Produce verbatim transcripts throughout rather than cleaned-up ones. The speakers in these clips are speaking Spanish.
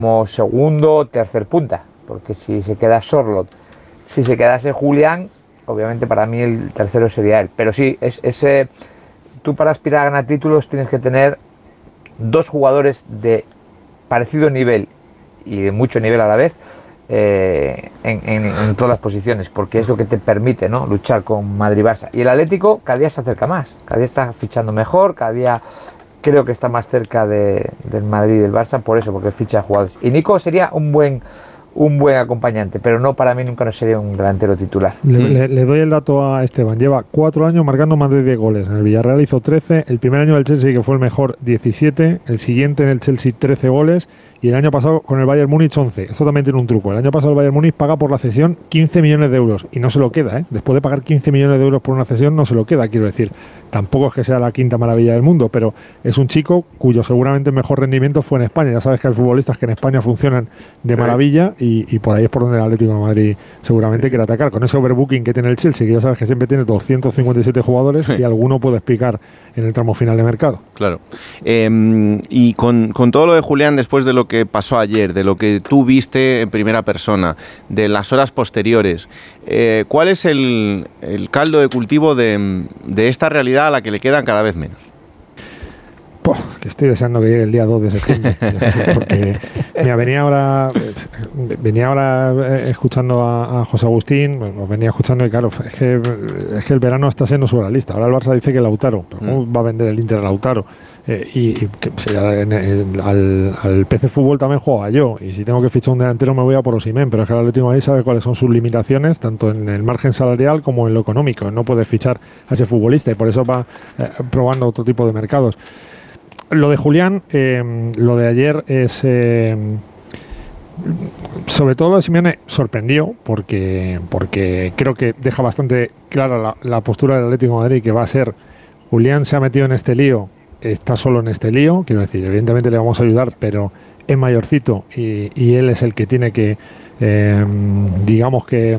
como segundo o tercer punta, porque si se queda Sorloth, si se quedase Julián, obviamente para mí el tercero sería él. Pero sí, es, ese, tú para aspirar a ganar títulos tienes que tener dos jugadores de parecido nivel y de mucho nivel a la vez, eh, en, en, en todas las posiciones, porque es lo que te permite, ¿no?, luchar con Madrid-Barça. Y el Atlético cada día se acerca más, cada día está fichando mejor, cada día creo que está más cerca de, del Madrid y del Barça, por eso, porque ficha jugadores. Y Nico sería un buen un buen acompañante, pero no, para mí nunca no sería un delantero titular. Le, le, le doy el dato a Esteban. Lleva cuatro años marcando más de diez goles. En el Villarreal hizo trece, el primer año del Chelsea, que fue el mejor, diecisiete, el siguiente en el Chelsea trece goles, y el año pasado con el Bayern Múnich once. Esto también tiene un truco. El año pasado el Bayern Múnich paga por la cesión quince millones de euros y no se lo queda, ¿eh? Después de pagar quince millones de euros por una cesión no se lo queda, quiero decir. Tampoco es que sea la quinta maravilla del mundo, pero es un chico cuyo seguramente mejor rendimiento fue en España. Ya sabes que hay futbolistas que en España funcionan de sí. maravilla y, y por ahí es por donde el Atlético de Madrid seguramente quiere atacar. Con ese overbooking que tiene el Chelsea, que ya sabes que siempre tiene doscientos cincuenta y siete jugadores sí. y alguno puede picar en el tramo final de mercado. Claro. Eh, y con, con todo lo de Julián, después de lo que pasó ayer, de lo que tú viste en primera persona, de las horas posteriores, eh, ¿cuál es el, el caldo de cultivo de, de esta realidad a la que le quedan cada vez menos? Pues, que estoy deseando que llegue el día dos de septiembre, porque mira, venía ahora venía ahora escuchando a, a José Agustín, bueno, venía escuchando y claro, es que, es que el verano está siendo sobre la lista. Ahora el Barça dice que Lautaro, pero ¿cómo mm. va a vender el Inter a Lautaro? Eh, y y que, en el, al, al P C Fútbol también juega yo, y si tengo que fichar un delantero me voy a por Osimhen, pero es que el Atlético de Madrid sabe cuáles son sus limitaciones, tanto en el margen salarial como en lo económico. No puede fichar a ese futbolista y por eso va eh, probando otro tipo de mercados. Lo de Julián, eh, lo de ayer es... Eh, sobre todo lo de Simeone sorprendió porque, porque creo que deja bastante clara la, la postura del Atlético de Madrid, que va a ser: Julián se ha metido en este lío, está solo en este lío, quiero decir, evidentemente le vamos a ayudar, pero es mayorcito y, y él es el que tiene que, eh, digamos que,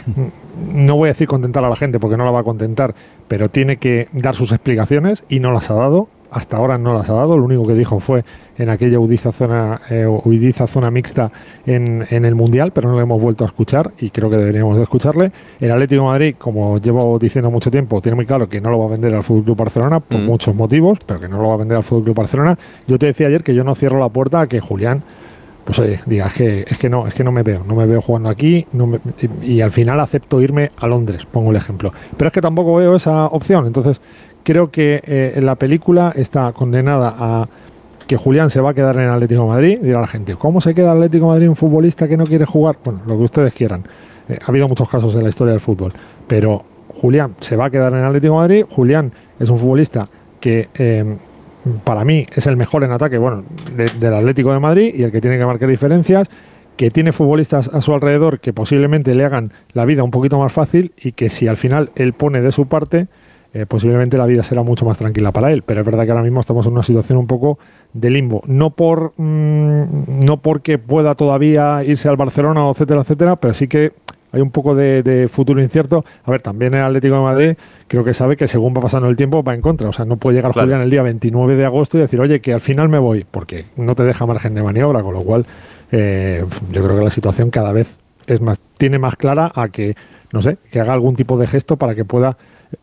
no voy a decir contentar a la gente porque no la va a contentar, pero tiene que dar sus explicaciones y no las ha dado. Hasta ahora no las ha dado. Lo único que dijo fue en aquella huidiza zona, eh, huidiza zona mixta en, en el Mundial, pero no lo hemos vuelto a escuchar y creo que deberíamos de escucharle. El Atlético de Madrid, como llevo diciendo mucho tiempo, tiene muy claro que no lo va a vender al F C Barcelona por mm. muchos motivos, pero que no lo va a vender al F C Barcelona. Yo te decía ayer que yo no cierro la puerta a que Julián, pues oye, diga, es que, es que no, es que no me veo, no me veo jugando aquí, no me, y, y al final acepto irme a Londres, pongo el ejemplo. Pero es que tampoco veo esa opción, entonces creo que eh, la película está condenada a que Julián se va a quedar en el Atlético de Madrid. Dirá la gente, ¿cómo se queda el Atlético de Madrid un futbolista que no quiere jugar? Bueno, lo que ustedes quieran. Eh, ha habido muchos casos en la historia del fútbol, pero Julián se va a quedar en el Atlético de Madrid. Julián es un futbolista que eh, para mí es el mejor en ataque, bueno, de, del Atlético de Madrid y el que tiene que marcar diferencias, que tiene futbolistas a su alrededor que posiblemente le hagan la vida un poquito más fácil y que si al final él pone de su parte, Eh, posiblemente la vida será mucho más tranquila para él, pero es verdad que ahora mismo estamos en una situación un poco de limbo, no por mmm, no porque pueda todavía irse al Barcelona, etcétera, etcétera, pero sí que hay un poco de, de futuro incierto. A ver, también el Atlético de Madrid creo que sabe que según va pasando el tiempo va en contra, o sea, no puede llegar claro. Julián el día veintinueve de agosto y decir, oye, que al final me voy, porque no te deja margen de maniobra, con lo cual eh, yo creo que la situación cada vez es más, tiene más clara a que, no sé, que haga algún tipo de gesto para que pueda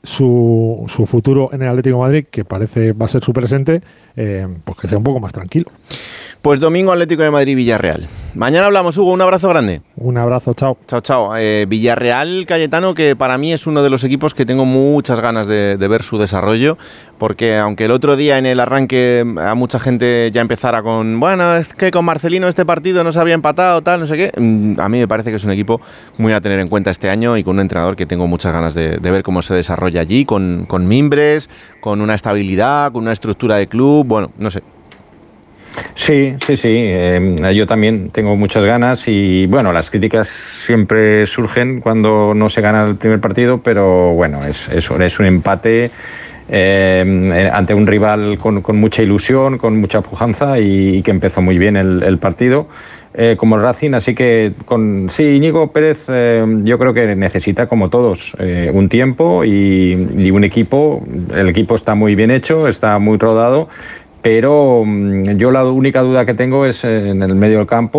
Su, su futuro en el Atlético de Madrid, que parece va a ser su presente, eh, pues que sea un poco más tranquilo. Pues domingo Atlético de Madrid-Villarreal. Mañana hablamos, Hugo, un abrazo grande. Un abrazo, chao. Chao, chao. Eh, Villarreal, Cayetano, que para mí es uno de los equipos que tengo muchas ganas de, de ver su desarrollo, porque aunque el otro día en el arranque a mucha gente ya empezara con, bueno, es que con Marcelino este partido no se había empatado, tal, no sé qué, a mí me parece que es un equipo muy a tener en cuenta este año y con un entrenador que tengo muchas ganas de, de ver cómo se desarrolla allí, con, con mimbres, con una estabilidad, con una estructura de club, bueno, no sé. Sí, sí, sí. Eh, yo también tengo muchas ganas y, bueno, las críticas siempre surgen cuando no se gana el primer partido, pero, bueno, es, es, es un empate eh, ante un rival con, con mucha ilusión, con mucha pujanza y, y que empezó muy bien el, el partido. Eh, como el Racing, así que con sí, Íñigo Pérez eh, yo creo que necesita, como todos, eh, un tiempo y, y un equipo. El equipo está muy bien hecho, está muy rodado, pero yo la única duda que tengo es en el medio del campo.